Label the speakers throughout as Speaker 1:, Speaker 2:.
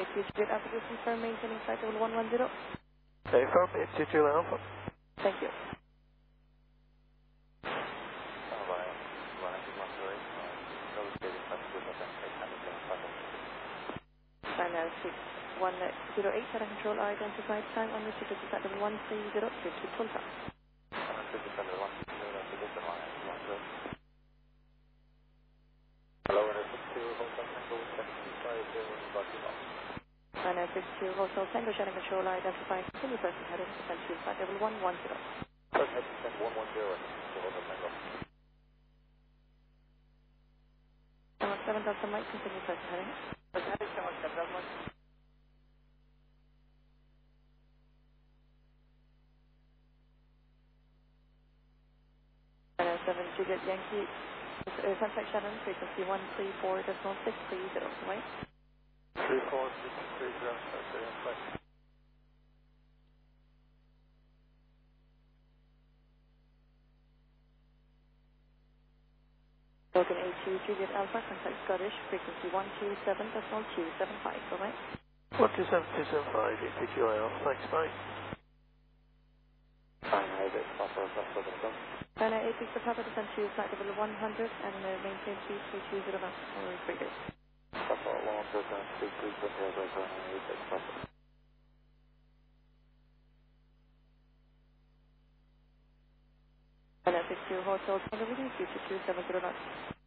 Speaker 1: Future Jet Alpha, confirm maintaining flight level 110.
Speaker 2: Confirm, it's 22 Alpha.
Speaker 1: Thank you. Final 6108, Data Control identified time on restricted to flight level 130, to Tulsa. Final 62 Hotel Tango, Data Control identified, continue person heading, descend to flight level 110. Number 7 Delta Mike, continue person heading. Final 7 Juliet Yankee, contact Shannon, frequency 134.630, right?
Speaker 2: 346330.
Speaker 1: Logan A2 Juliet Alpha, contact Scottish, frequency 127.275, right?
Speaker 2: 127.275, EPQI Alpha, thanks, bye.
Speaker 1: China 8 Victor Papa, descend to flight level 100 and maintain speed 320 knots for frigates. China 62 Hotel Tango, reading future 270 knots.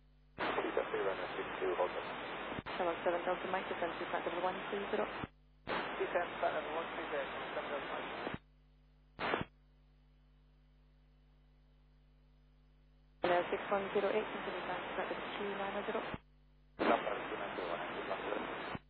Speaker 1: Channel 7 Delta Mike, descend to flight level 130. China 6108, continue flight level 290.